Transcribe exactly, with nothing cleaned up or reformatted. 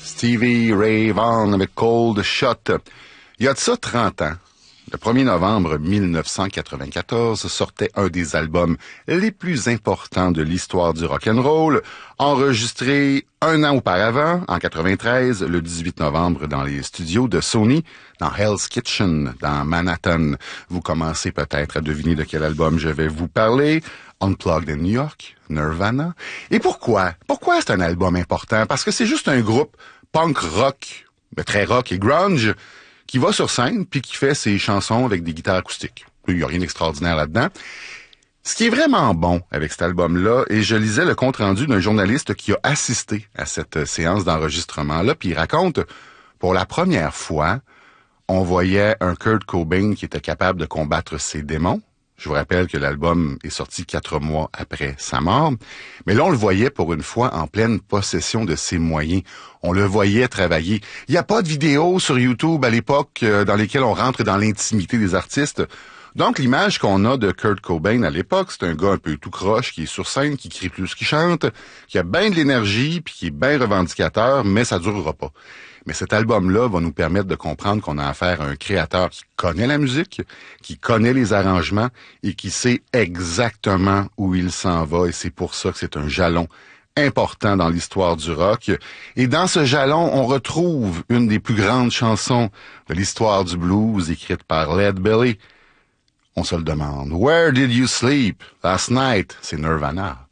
Stevie Ray Vaughan avec Cold Shot. Il y a de ça trente ans, le premier novembre mille neuf cent quatre-vingt-quatorze, sortait un des albums les plus importants de l'histoire du rock'n'roll, enregistré un an auparavant, en quatre-vingt-treize, le dix-huit novembre, dans les studios de Sony, dans Hell's Kitchen, dans Manhattan. Vous commencez peut-être à deviner de quel album je vais vous parler. Unplugged in New York, Nirvana. Et pourquoi? Pourquoi c'est un album important? Parce que c'est juste un groupe punk rock, très rock et grunge, qui va sur scène puis qui fait ses chansons avec des guitares acoustiques. Il n'y a rien d'extraordinaire là-dedans. Ce qui est vraiment bon avec cet album-là, et je lisais le compte-rendu d'un journaliste qui a assisté à cette séance d'enregistrement-là, puis il raconte, pour la première fois, on voyait un Kurt Cobain qui était capable de combattre ses démons. Je vous rappelle que l'album est sorti quatre mois après sa mort. Mais là, on le voyait pour une fois en pleine possession de ses moyens. On le voyait travailler. Il n'y a pas de vidéos sur YouTube à l'époque euh, dans lesquelles on rentre dans l'intimité des artistes. Donc, l'image qu'on a de Kurt Cobain à l'époque, c'est un gars un peu tout croche, qui est sur scène, qui crie plus qu'il chante, qui a bien de l'énergie, puis qui est bien revendicateur, mais ça durera pas. Mais cet album-là va nous permettre de comprendre qu'on a affaire à un créateur qui connaît la musique, qui connaît les arrangements et qui sait exactement où il s'en va. Et c'est pour ça que c'est un jalon important dans l'histoire du rock. Et dans ce jalon, on retrouve une des plus grandes chansons de l'histoire du blues, écrite par Lead Belly. On se le demande. Where did you sleep last night? C'est Nirvana.